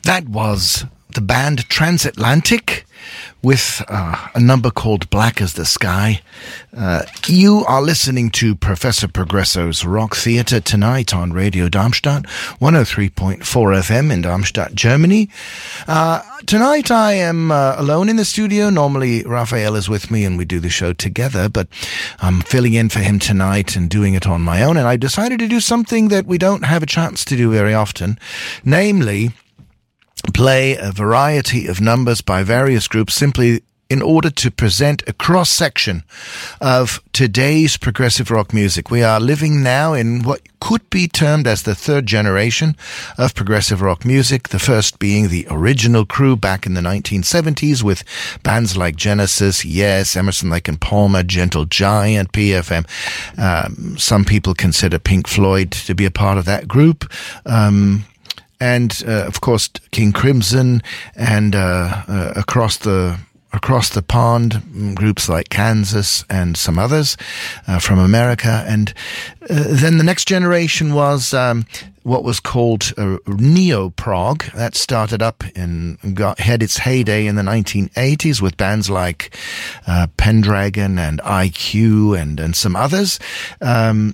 That was the band Transatlantic with a number called Black as the Sky. You are listening to Professor Progresso's Rock Theatre tonight on Radio Darmstadt, 103.4 FM in Darmstadt, Germany. Tonight I am alone in the studio. Normally Raphael is with me and we do the show together, but I'm filling in for him tonight and doing it on my own. And I decided to do something that we don't have a chance to do very often, namely play a variety of numbers by various groups simply in order to present a cross-section of today's progressive rock music. We are living now in what could be termed as the third generation of progressive rock music, the first being the original crew back in the 1970s with bands like Genesis, Yes, Emerson, Lake and Palmer, Gentle Giant, PFM. Some people consider Pink Floyd to be a part of that group. And of course, King Crimson, and across the pond, groups like Kansas and some others from America. And then the next generation was what was called neo-prog. That started up and had its heyday in the 1980s with bands like Pendragon and IQ and some others. And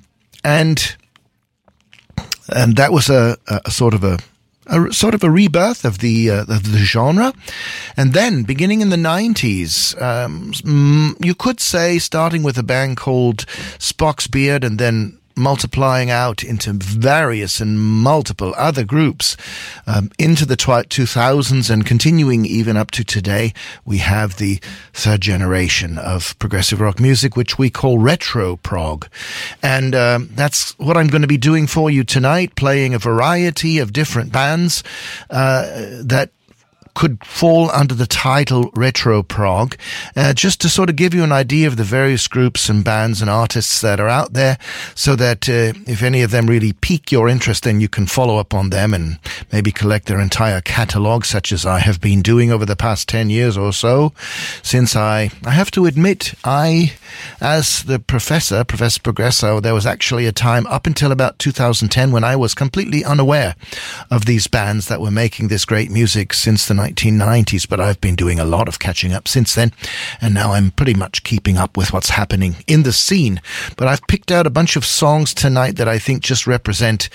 that was a sort of a rebirth of the genre. And then beginning in the 90s, you could say starting with a band called Spock's Beard and then multiplying out into various and multiple other groups into the 2000s and continuing even up to today, we have the third generation of progressive rock music, which we call retro prog. And that's what I'm going to be doing for you tonight, playing a variety of different bands that could fall under the title retro prog, just to sort of give you an idea of the various groups and bands and artists that are out there, so that if any of them really pique your interest, then you can follow up on them and maybe collect their entire catalogue, such as I have been doing over the past 10 years or so, since I have to admit, as the Professor Progresso, there was actually a time up until about 2010 when I was completely unaware of these bands that were making this great music since the 1990s, but I've been doing a lot of catching up since then, and now I'm pretty much keeping up with what's happening in the scene. But I've picked out a bunch of songs tonight that I think just represent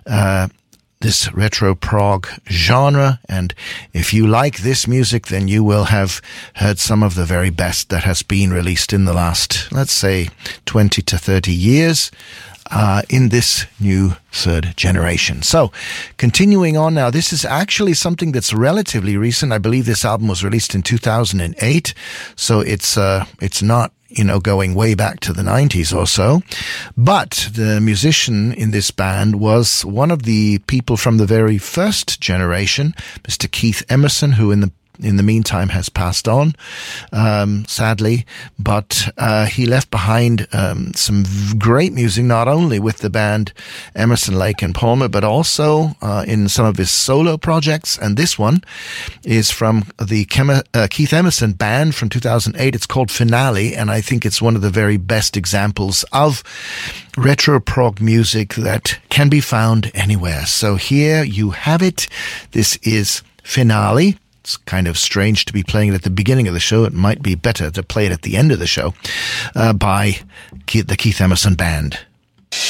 this retro prog genre, and if you like this music, then you will have heard some of the very best that has been released in the last, let's say, 20 to 30 years. In this new third generation. So, continuing on now, this is actually something that's relatively recent. I believe this album was released in 2008, so it's not, going way back to the 90s or so. But the musician in this band was one of the people from the very first generation, Mr. Keith Emerson, who in the meantime has passed on, sadly, but he left behind some great music, not only with the band Emerson, Lake and Palmer, but also in some of his solo projects. And this one is from the Keith Emerson band from 2008. It's called Finale, and I think it's one of the very best examples of retro prog music that can be found anywhere. So here you have it. This is Finale. It's kind of strange to be playing it at the beginning of the show. It might be better to play it at the end of the show by the Keith Emerson Band.